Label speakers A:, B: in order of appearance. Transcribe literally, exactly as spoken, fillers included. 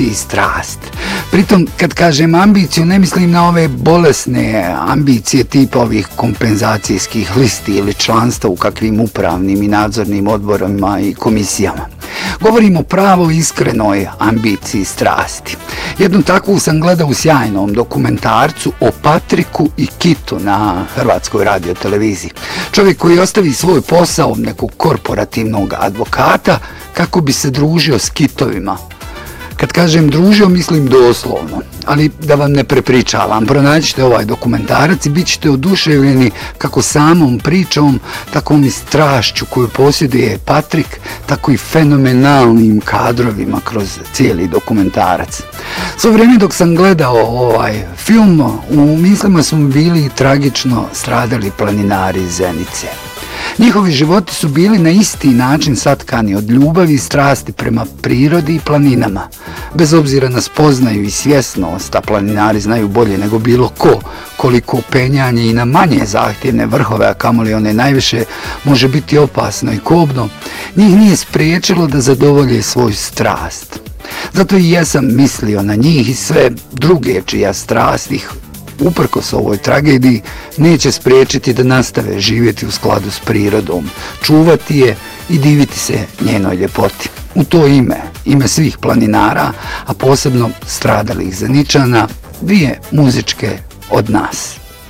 A: ambicije i strast. Pritom, kad kažem ambiciju, ne mislim na ove bolesne ambicije tipa ovih kompenzacijskih listi ili članstva u kakvim upravnim i nadzornim odborima i komisijama. Govorimo o pravo iskrenoj ambiciji i strasti. Jednu takvu sam gledao u sjajnom dokumentarcu o Patriku i Kitu na Hrvatskoj radioteleviziji. Čovjek koji ostavi svoj posao nekog korporativnog advokata kako bi se družio s kitovima. Kad kažem družio, mislim doslovno, ali da vam ne prepričavam, pronađite ovaj dokumentarac i bit ćete oduševljeni kako samom pričom, tako i strašću koju posjeduje Patrik, tako i fenomenalnim kadrovima kroz cijeli dokumentarac. Svo vrijeme dok sam gledao ovaj film, u mislima su mi bili tragično stradali planinari iz Zenice. Njihovi životi su bili na isti način satkani od ljubavi i strasti prema prirodi i planinama. Bez obzira na spoznaju i svjesnost, a planinari znaju bolje nego bilo ko, koliko penjanje i na manje zahtjevne vrhove, a kamoli one najviše, može biti opasno i kobno, njih nije spriječilo da zadovolje svoju strast. Zato i ja sam mislio na njih i sve druge čija strast ih uprkos ovoj tragediji neće spriječiti da nastave živjeti u skladu s prirodom, čuvati je i diviti se njenoj ljepoti. U to ime, ime svih planinara, a posebno stradalih Zeničana, dvije muzičke od nas.